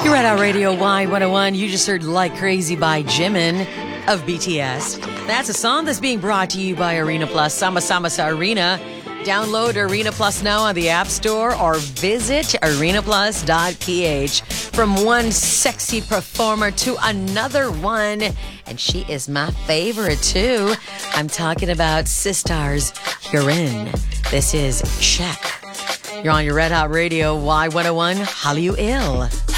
You're at Radio Y101. You just heard Like Crazy by Jimin of BTS. That's a song that's being brought to you by Arena Plus. Sama Sama sa Arena. Download Arena Plus now on the App Store or visit arenaplus.ph. From one sexy performer to another one. And she is my favorite too. I'm talking about Sistars Yurin. This is Check. You're on your Red Hot Radio Y101. Hallyu Ill.